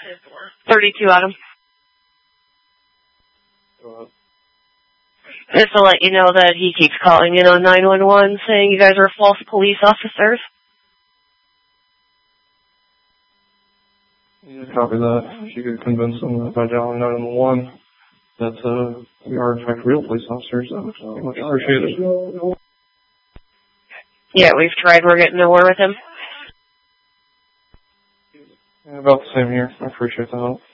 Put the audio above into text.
32 Adam. Just to let you know that he keeps calling in on 911 saying you guys are false police officers. You just copy that. If you could convince them that by dialing 911 that we are in fact real police officers, that would be much appreciated. Yeah, we've tried. We're getting nowhere with him. Yeah, about the same here. I appreciate the help.